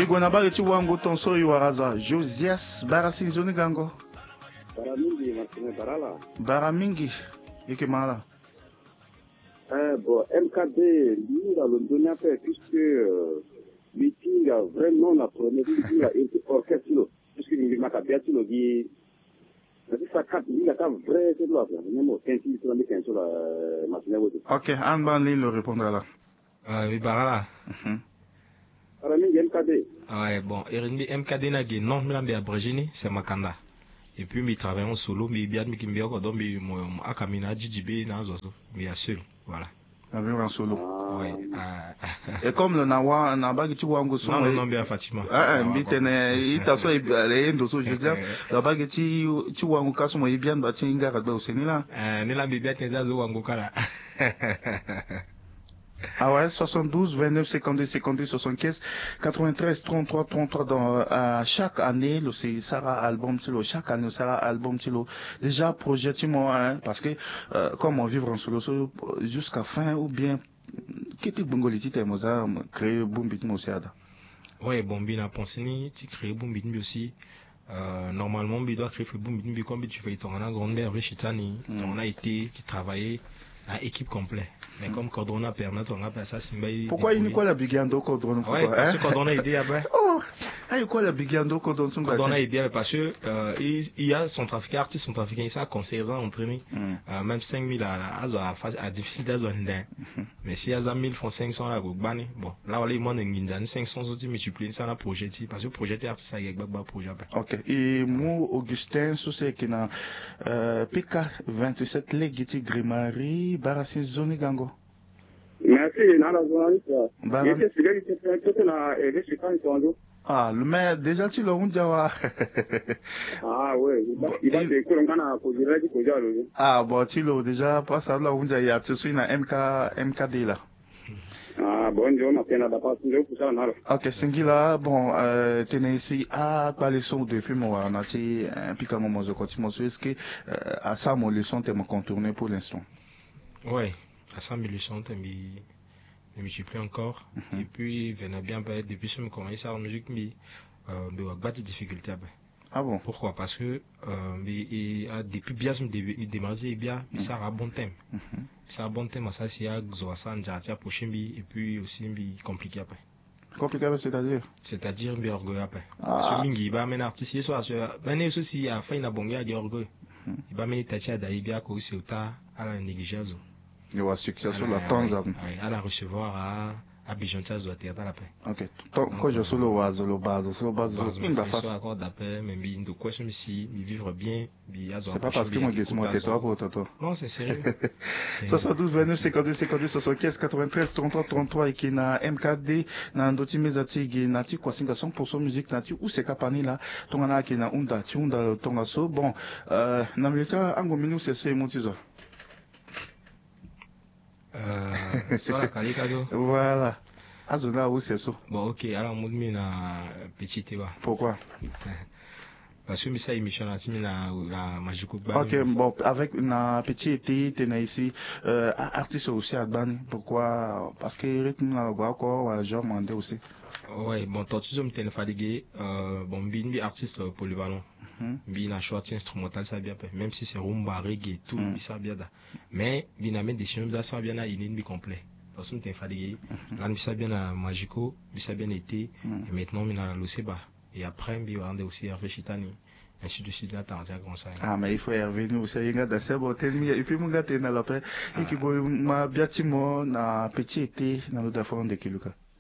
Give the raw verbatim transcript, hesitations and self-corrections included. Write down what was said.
igona bari chiwangu tonso iwaraza Josias Barasi Zoni Gango. Baramingi Martine Barala. Baramingi yeke mala. Euh, bon, M K D, lui, dans le Donia fait, puisque euh, meeting a vraiment la première meeting a été orchestré, puisque il m'a bien dit, il dit, ça quatre, il a quand vrai, c'est là, même au quinze, il a mis quinze sur la machine. Ok, Anne Banlin le répondra là. Ah oui, Barala. Baramingi M K D. Ouais, bon, M K D n'a pas non, mais l'ambi abrégé, c'est Makanda. Et puis, il travaille en solo, mais il y a des gens qui ont dit, moi, à Kamina, J J B, mais il y a seul, voilà. Avec en solo. Oui. Et comme le Nawa, Naba qui voit en gosse. Non, non, non, bien Fatima. Ah, mais t'es il t'a soit les endos, je dis, là-bas que tu tu vois en cas, moi, il bien bâti une gare au Sénila. Euh, Nila Bibia, t'es dans un Angokara. Ah ouais, soixante-douze, vingt-neuf, cinquante-deux, cinquante-deux, soixante-quinze, quatre-vingt-treize, trente-trois, trente-trois dans, euh, chaque année, le, c'est Sarah album, tu le, chaque année, Sarah album, tu le, déjà, projet, tu hein, parce que, euh, comment vivre en solo, jusqu'à fin, ou bien, qu'est-ce que Bongoli, tu t'es, Mozart, créé Bumbit Mosiada? Ouais, Bombi n'a pensé ni, tu crées Bumbit aussi. Euh, normalement, il doit créer Bumbit, comme tu fais ton grandeur, Chitani, on a été, qui travaillait, à équipe complète. Mais comme Cordona permet, on a pas ça, c'est pourquoi il n'y a quoi la bigando Cordona? Ouais, parce que Cordona a aidé après. Oh! Ah, il y a quoi la bigando Cordona? Cordona a aidé parce que, euh, il, il y a son trafiquant, artiste, son trafiquant, il s'est conseillé à entraîner, mm. euh, même cinq mille à, à, à, à difficulté à mm. Mais si il y a cinq mille francs cinq cents à Gogbani, bon, là, on a moins de cinq cents autres multipliés, ça, on a projeté, parce que projeté artiste, ça y est, un projet. Ok. Et moi, Augustin, sous ce qui n'a, euh, P K vingt-sept, Legiti Grimari, Barassi Zoni Gango. Merci, Nala journaliste. Il était celui qui était peut-être là, et les chiffres sont là. Ah, le maire, déjà, tu l'as dit, ah, oui, il va te courir en pour dire que j'ai ah, bon, tu l'as déjà, pas ça, là, on dit, il y a tout de suite, M K, M K D là. Ah, bon, je m'appelle la date, je vais pousser en arrière. Ok, Singila, bon, euh, tenez ici, à quoi les sons depuis moi, on a dit, un pic à moment, je continue, est-ce que, euh, à ça, mon leçon, t'es me contourner pour l'instant? Ouais, à ça, mes leçons, t'es me multiplie encore. Mm-hmm. Et puis, venait bien, bah, depuis que je me commence à la musique, mais, euh, mais, on a des difficultés, bah. Ah bon? Pourquoi? Parce que, euh, mais, et, depuis bien, je me démarrais bien, mais ça a un bon thème. Mm-hmm. Ça a un bon thème, ça, c'est à Xoasan, Djatia, Pochimbi, et puis aussi, mais, compliqué, après. Compliqué, c'est-à-dire? C'est-à-dire, mais, orgueil, après. Ah. Parce que, Mingi, bah, mais, artiste, soit, mais, aussi, à fin, il a bon gars, il a orgueil. Il va me tacher à Daïbia, quoi, c'est au tas, à la négligence. Il y a un succès sur la Tanzanie. À la recevoir à Abidjan, ça doit être à la paix. Ok. Quand je suis le oiseau, le base, le base, il va faire accord d'appel, mais il de quoi je me suis, il vivre bien, c'est pas parce que moi, je suis moi, toi pour toi. Non, c'est sérieux. soixante-douze, vingt-neuf, cinquante-deux, cinquante-deux, soixante-quinze, quatre-vingt-treize, trente-trois, trente-trois, et qui n'a M K D, n'a un dotti mesati, qui n'a ti quoi, cent pour cent musique, n'a ti, ou c'est capani là, ton ana qui n'a unda, ti unda, ton asso, bon, euh, n'a milita, ango minou, c'est ce, motizo. Euh, sur la Kalikazo. Voilà. Azona où c'est ça. Bon, ok, alors, moi, je na petit Théba. Pourquoi? Parce que ça émission là, c'est la la magique. Ok, bon, avec une petite été, tu es ici, euh, artiste aussi à Bani. Pourquoi? Parce que rythme là, quoi, genre mandé aussi. Ouais, bon, toi, tu me fatigué, euh, bon, bin, artiste polyvalent. Bin, un choix instrumental, ça bien, même si c'est rumba, reggae, tout, mm. ça bien, mais, bin, a mis des choses, ça bien, il est une complet. Parce que tu es fatigué, là, il ça bien à Magico, il ça bien été, et maintenant, il a le bas. Et après, il va rendre aussi Hervé Chitani. Ainsi de suite, là, t'as comme ça. Ah, mais il faut Hervé, nous, c'est un gars d'assez bon, et puis, mon gars, t'es dans la paix, et qui, moi, bien, tu m'as, na petit été, dans le dafon de Kiluka.